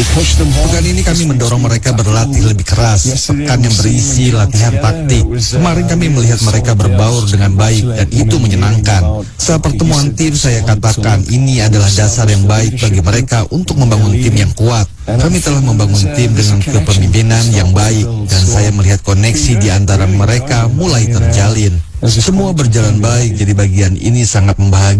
Pekan ini kami mendorong mereka berlatih lebih keras. Pekan yang berisi latihan taktik. Kemarin kami melihat mereka berbaur dengan baik dan itu menyenangkan. Saat pertemuan tim saya katakan ini adalah dasar yang baik bagi mereka untuk membangun tim yang kuat. Kami telah membangun tim dengan kepemimpinan yang baik dan saya melihat koneksi di antara mereka mulai terjalin. Semua berjalan baik, jadi bagian ini sangat membahagiakan.